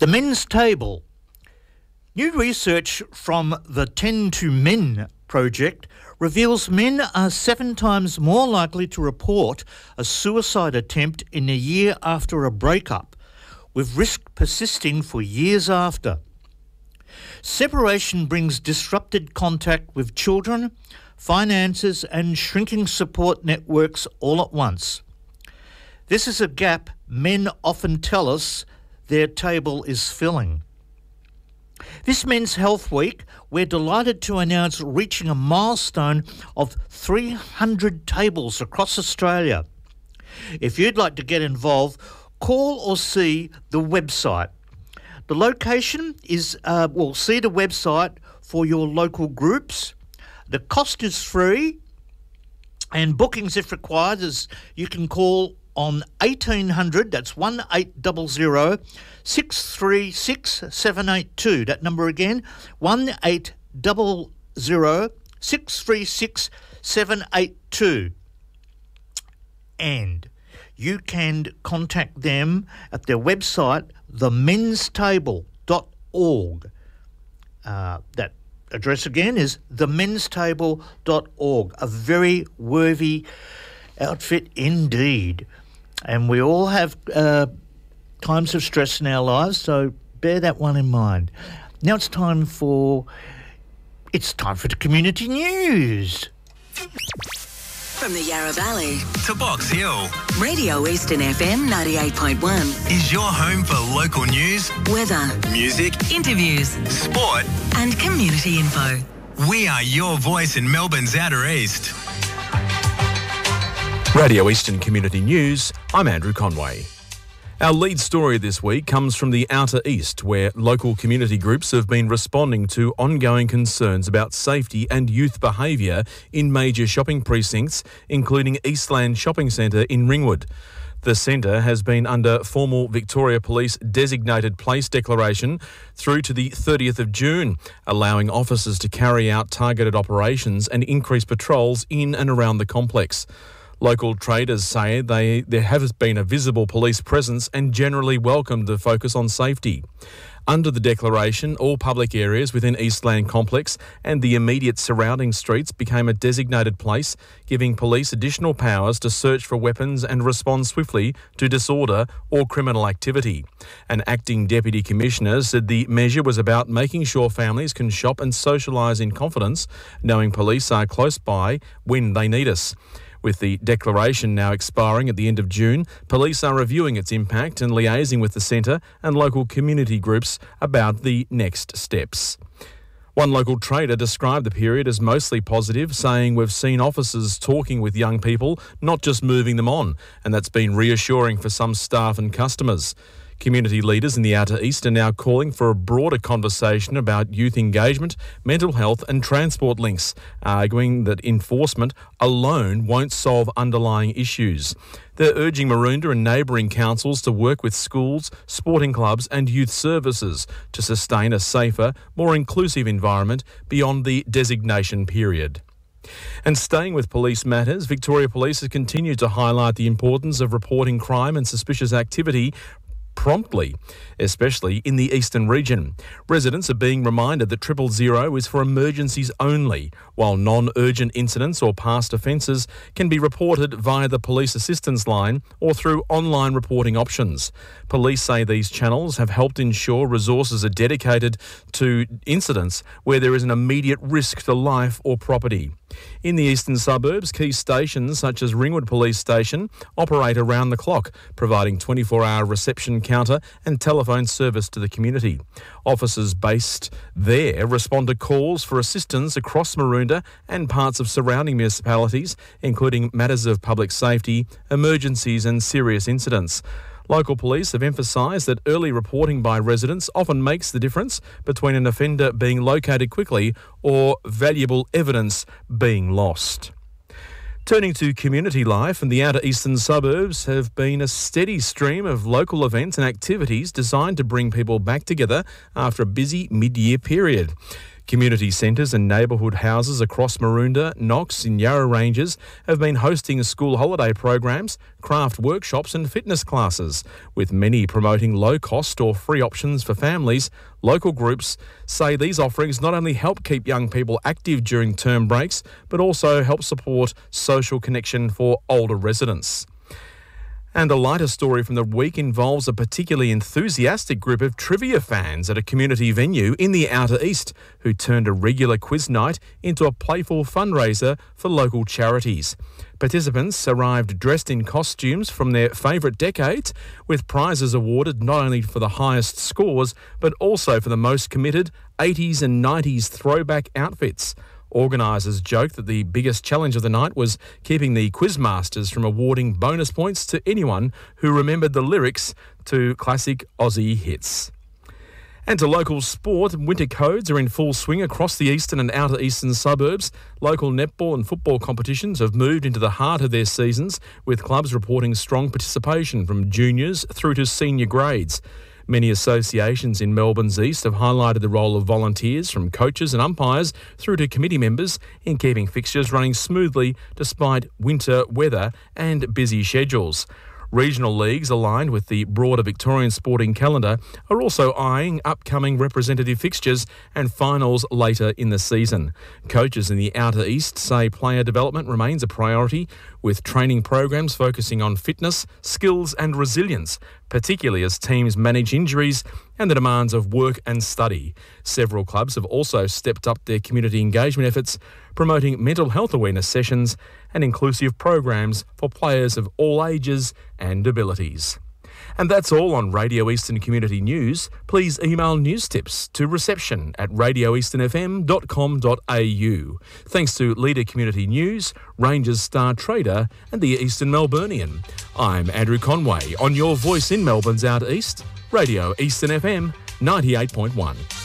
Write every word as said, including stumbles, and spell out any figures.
The men's table. New research from the ten to Men project reveals men are seven times more likely to report a suicide attempt in a year after a breakup, with risk persisting for years after. Separation brings disrupted contact with children, finances and shrinking support networks all at once. This is a gap men often tell us their table is filling. This Men's Health Week, we're delighted to announce reaching a milestone of three hundred tables across Australia. If you'd like to get involved, call or see the website. The location is, uh, well, see the website for your local groups. The cost is free, and bookings, if required, is you can call on eighteen hundred, that's one eight zero zero, six three six, seven eight two. That number again, one eight zero zero, six three six, seven eight two. And you can contact them at their website, the mens table dot org. Uh, that address again is the mens table dot org. A very worthy outfit indeed. And we all have uh, times of stress in our lives, so bear that one in mind. Now it's time for it's time for the community news. From the Yarra Valley to Box Hill, Radio Eastern F M ninety-eight point one is your home for local news, weather, music, interviews, sport and community info. We are your voice in Melbourne's Outer East. Radio Eastern Community News, I'm Andrew Conway. Our lead story this week comes from the Outer East, where local community groups have been responding to ongoing concerns about safety and youth behaviour in major shopping precincts, including Eastland Shopping Centre in Ringwood. The centre has been under formal Victoria Police designated place declaration through to the thirtieth of June, allowing officers to carry out targeted operations and increase patrols in and around the complex. Local traders say they there has been a visible police presence and generally welcomed the focus on safety. Under the declaration, all public areas within Eastland Complex and the immediate surrounding streets became a designated place, giving police additional powers to search for weapons and respond swiftly to disorder or criminal activity. An acting Deputy Commissioner said the measure was about making sure families can shop and socialise in confidence, knowing police are close by when they need us. With the declaration now expiring at the end of June, police are reviewing its impact and liaising with the centre and local community groups about the next steps. One local trader described the period as mostly positive, saying we've seen officers talking with young people, not just moving them on, and that's been reassuring for some staff and customers. Community leaders in the Outer East are now calling for a broader conversation about youth engagement, mental health and transport links, arguing that enforcement alone won't solve underlying issues. They're urging Maroondah and neighbouring councils to work with schools, sporting clubs and youth services to sustain a safer, more inclusive environment beyond the designation period. And staying with police matters, Victoria Police has continued to highlight the importance of reporting crime and suspicious activity promptly, especially in the eastern region. Residents are being reminded that triple zero is for emergencies only, while non-urgent incidents or past offences can be reported via the police assistance line or through online reporting options. Police say these channels have helped ensure resources are dedicated to incidents where there is an immediate risk to life or property. In the eastern suburbs, key stations such as Ringwood Police Station operate around the clock, providing twenty-four hour reception counter and telephone service to the community. Officers based there respond to calls for assistance across Maroondah and parts of surrounding municipalities, including matters of public safety, emergencies and serious incidents. Local police have emphasised that early reporting by residents often makes the difference between an offender being located quickly or valuable evidence being lost. Turning to community life, and the outer eastern suburbs have been a steady stream of local events and activities designed to bring people back together after a busy mid-year period. Community centres and neighbourhood houses across Maroondah, Knox and Yarra Ranges have been hosting school holiday programs, craft workshops and fitness classes, with many promoting low-cost or free options for families. Local groups say these offerings not only help keep young people active during term breaks, but also help support social connection for older residents. And a lighter story from the week involves a particularly enthusiastic group of trivia fans at a community venue in the Outer East who turned a regular quiz night into a playful fundraiser for local charities. Participants arrived dressed in costumes from their favourite decades, with prizes awarded not only for the highest scores but also for the most committed eighties and nineties throwback outfits. Organisers joked that the biggest challenge of the night was keeping the quizmasters from awarding bonus points to anyone who remembered the lyrics to classic Aussie hits. And to local sport, winter codes are in full swing across the eastern and outer eastern suburbs. Local netball and football competitions have moved into the heart of their seasons, with clubs reporting strong participation from juniors through to senior grades. Many associations in Melbourne's east have highlighted the role of volunteers, from coaches and umpires through to committee members, in keeping fixtures running smoothly despite winter weather and busy schedules. Regional leagues aligned with the broader Victorian sporting calendar are also eyeing upcoming representative fixtures and finals later in the season. Coaches in the Outer East say player development remains a priority, with training programs focusing on fitness, skills and resilience, particularly as teams manage injuries and the demands of work and study. Several clubs have also stepped up their community engagement efforts, promoting mental health awareness sessions and inclusive programs for players of all ages and abilities. And that's all on Radio Eastern Community News. Please email news tips to reception at radio eastern f m dot com dot a u. Thanks to Leader Community News, Rangers Star Trader and the Eastern Melburnian. I'm Andrew Conway on your voice in Melbourne's Outer East, Radio Eastern F M ninety-eight point one.